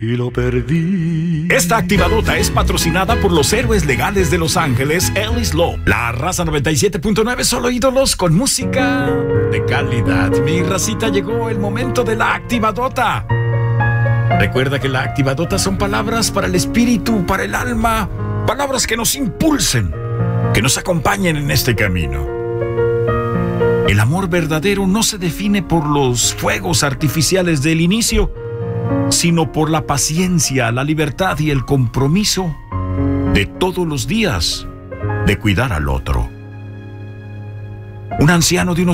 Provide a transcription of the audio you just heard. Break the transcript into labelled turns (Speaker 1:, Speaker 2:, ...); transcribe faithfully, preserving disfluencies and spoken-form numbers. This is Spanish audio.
Speaker 1: y lo perdí.
Speaker 2: Esta activadota es patrocinada por los héroes legales de Los Ángeles, Ellis Law. La raza noventa y siete punto nueve, solo ídolos con música de calidad. Mi racita, llegó el momento de la activadota. Recuerda que la activadota son palabras para el espíritu, para el alma, palabras que nos impulsen, que nos acompañen en este camino. El amor verdadero no se define por los fuegos artificiales del inicio, sino por la paciencia, la libertad y el compromiso de todos los días de cuidar al otro. Un anciano de unos